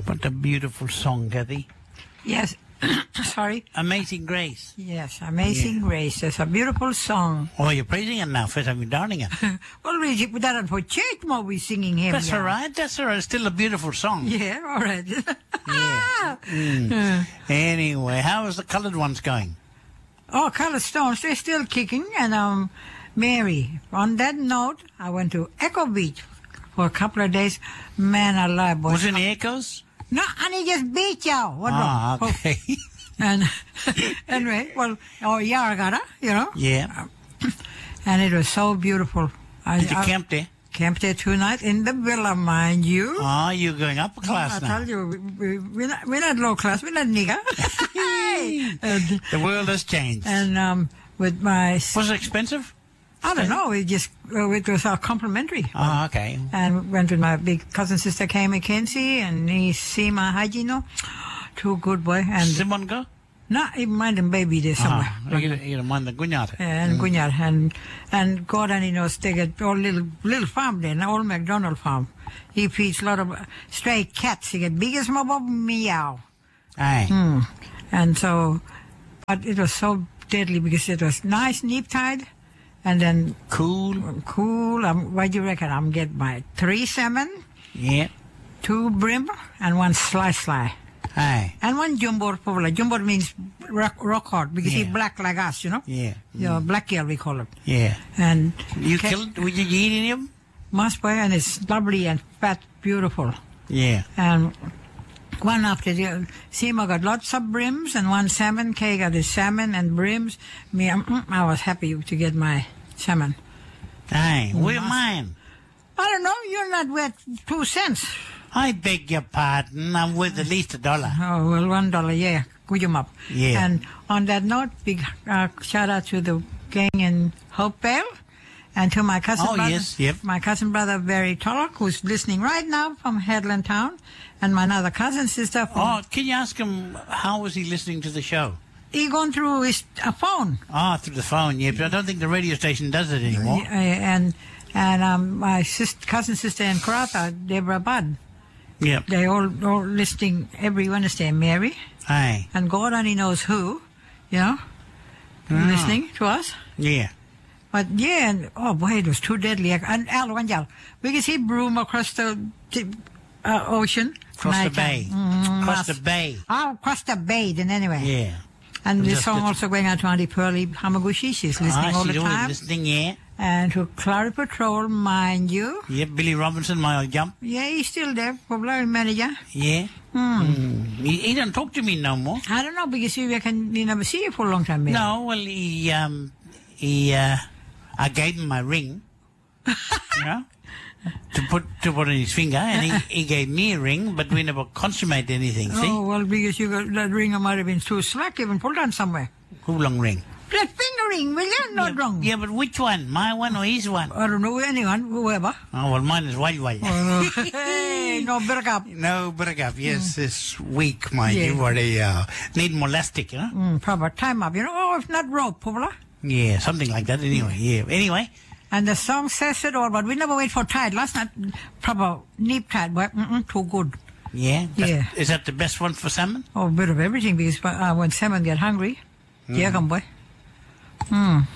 What a beautiful song, Kathy. Yes. Sorry. Amazing Grace. Yes, Amazing Grace. It's a beautiful song. Oh, you're praising it now. First time you're downing it. Well, we put that on for church more we singing him. That's all right. That's all right. It's still a beautiful song. Yeah, all right. Yeah. Anyway, how is the coloured ones going? Oh, Colored Stones, they're still kicking. And Mary, on that note, I went to Echo Beach for a couple of days. Man alive, boy. Was it in the Echoes? No, and he just beat you. What wrong? Okay. And anyway, well, Yarragata, you know. Yeah. And it was so beautiful. Did you camp there? Camped there 2 nights in the villa, mind you. Oh, you're going upper class now. I tell you, we're not low class, we're not nigger. And, the world has changed. and with my... Was it expensive? I don't know, it was complimentary. Oh, okay. And went with my big cousin sister, Kay McKenzie, and Sima Hajino. Too good, boy. And Simon go? no, he mind and baby there somewhere. You don't mind the gunyata. And Gunyar, and God only knows they get all little farm there, an old McDonald farm. He feeds a lot of stray cats. He get biggest mob of meow. Aye. And so, but it was so deadly because it was nice, nip tied, and then Cool. What do you reckon? I'm get my 3 salmon, Yeah. 2 brim, and 1 sly. Aye. And 1 jumbo popular. Jumbo means rock hard because he's Yeah. black like us, you know. Yeah. You know, black girl we call it. Yeah. And You killed? Would you eat any of them? must boy, and it's lovely and fat, beautiful. Yeah. And one after the other. Sima got lots of brims and 1 salmon. Kay got his salmon and brims. Me, I was happy to get my salmon. Aye. Where's mine? I don't know. You're not worth 2 cents. I beg your pardon. I'm worth at least $1. Oh well, $1. Yeah, good him up. Yeah. And on that note, big shout out to the gang in Hopevale. And to my cousin brother, yes, yep. my cousin brother Barry Tulloch, who's listening right now from Headland Town, and my other cousin sister. Oh, can you ask him how was he listening to the show? He gone through his phone. Ah, through the phone, yeah. But I don't think the radio station does it anymore. And my cousin sister in Karratha, Deborah Budd, Yep. they all listening every Wednesday. Mary Aye. and God only knows who, you know, listening to us. Yeah. But yeah, and oh boy, it was too deadly. And Alwanjal, we can see broom across the ocean. Across the bay. Across the bay. Oh, across the bay, then anyway. Yeah. And this Just song the- also going out to Auntie Pearlie Hamaguchi. She's listening all the she's always time. listening, yeah. And to Clary Patrol, mind you. Yeah, Billy Robinson, my old jump. Yeah, he's still there, probably manager. Yeah. He don't talk to me no more. I don't know, because you can never see you for a long time, maybe. No, well, I gave him my ring, you know, to put on his finger, and he gave me a ring, but we never consummated anything, see? Oh, well, because you got that ring might have been too slack, even pulled on somewhere. Who long ring? That finger ring, will you? Not wrong. Yeah, but which one? My one or his one? I don't know, anyone, whoever. Oh, well, mine is white. Hey, no, break up. No, break up. Yes, it's weak, mind Yeah. you. But need more elastic, you know? Proper time up, you know. Oh, if not rope, popular. Yeah, something like that. Anyway, yeah. Anyway, And the song says it all, but we never wait for tide. Last night, proper nip tide, but too good. yeah. Yeah. Is that the best one for salmon? Oh, a bit of everything, because when salmon get hungry, yeah, come boy.